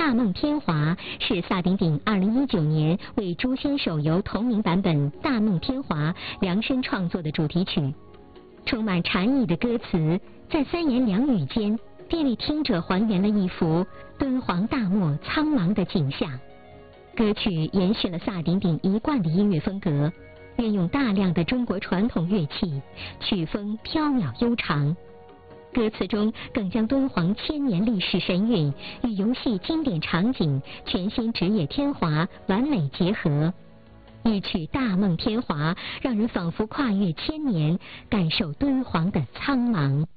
大梦天华》是萨顶顶2019年为诛仙手游同名版本《大梦天华》量身创作的主题曲。充满禅意的歌词，在三言两语间，便为听者还原了一幅敦煌大漠苍茫的景象。歌曲延续了萨顶顶一贯的音乐风格，运用大量的中国传统乐器，曲风飘渺悠长。歌词中更将敦煌千年历史神韵与游戏经典场景全新职业天华完美结合。一曲《大梦天华》让人仿佛跨越千年，感受敦煌的苍茫。